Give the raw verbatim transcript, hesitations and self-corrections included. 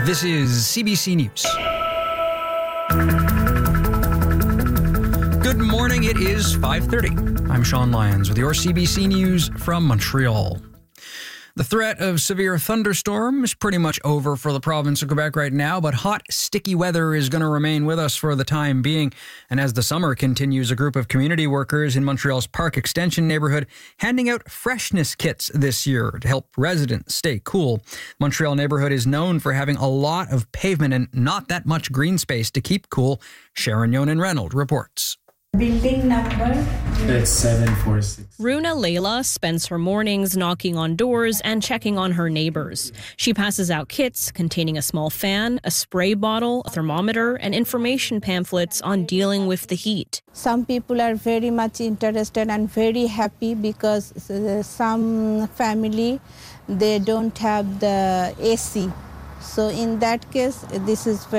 This is C B C News. Good morning. It is five thirty. I'm Sean Lyons with your C B C News from Montreal. The threat of severe thunderstorm is pretty much over for the province of Quebec right now, but hot, sticky weather is going to remain with us for the time being. And as the summer continues, a group of community workers in Montreal's Park Extension neighborhood handing out freshness kits this year to help residents stay cool. Montreal neighborhood is known for having a lot of pavement and not that much green space to keep cool. Sharon Yonan-Reynolds reports. Building number? It's seven four six. Runa Layla spends her mornings knocking on doors and checking on her neighbors. She passes out kits containing a small fan, a spray bottle, a thermometer, and information pamphlets on dealing with the heat. Some people are very much interested and very happy because uh, some family, they don't have the A C. So in that case, this is very